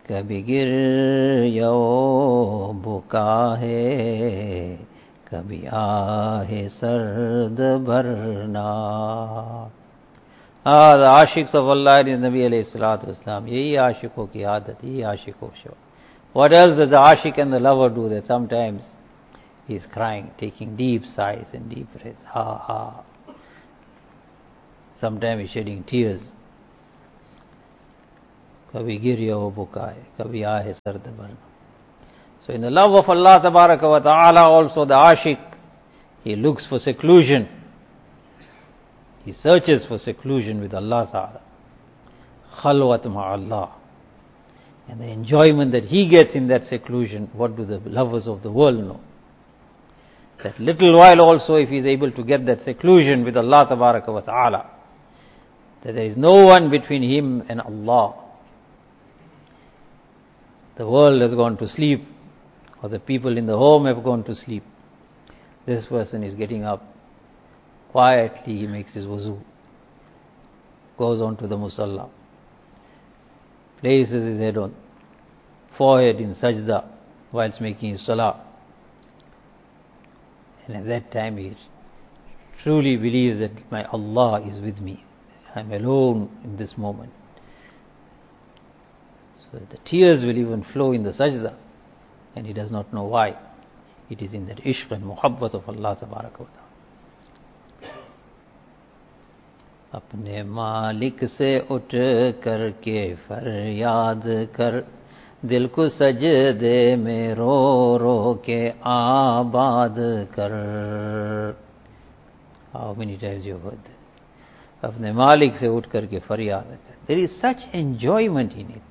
कभी गिर यो बुका है, कभी आहे सर्द भरना. The ashiqs of Allah and His Nabi alayhi salatu wasalam, यही आशिकों की आदत, यही आशिकों show. What else does the ashiq and the lover do? That sometimes he is crying, taking deep sighs and deep breaths. Ha ha. Sometimes he is shedding tears. कभी गिर यो बुका है, कभी आहे सर्द भरना. So in the love of Allah tabaraka wa ta'ala also the ashiq, he looks for seclusion. He searches for seclusion with Allah ta'ala. Khalwat ma'allah. And the enjoyment that he gets in that seclusion, what do the lovers of the world know? That little while also, if he is able to get that seclusion with Allah tabaraka wa ta'ala, that there is no one between him and Allah. The world has gone to sleep, or the people in the home have gone to sleep. This person is getting up. Quietly he makes his wuzu, goes on to the musalla, places his head on, forehead in sajda whilst making his salah. And at that time he truly believes that my Allah is with me. I am alone in this moment. So the tears will even flow in the sajda, and he does not know why. It is in that ishq and muhabbat of Allah tabaraka wa ta'ala. अपने मालिक से उठ करके फरियाद कर, दिल को सजदे में रो रो के आबाद कर. How many times you have heard that? अपने मालिक से उठ करके फरियाद कर. There is such enjoyment in it.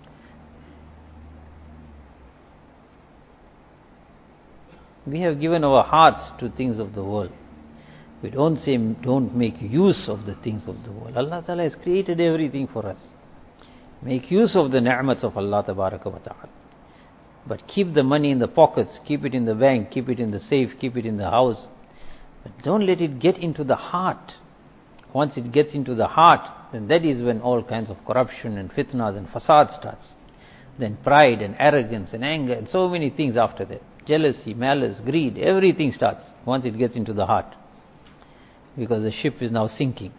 We have given our hearts to things of the world. We don't say don't make use of the things of the world. Allah Ta'ala has created everything for us. Make use of the ni'mats of Allah Tabaraka wa Ta'ala. But keep the money in the pockets, keep it in the bank, keep it in the safe, keep it in the house. But don't let it get into the heart. Once it gets into the heart, then that is when all kinds of corruption and fitnas and fasad starts. Then pride and arrogance and anger and so many things after that. Jealousy, malice, greed, everything starts once it gets into the heart. Because the ship is now sinking.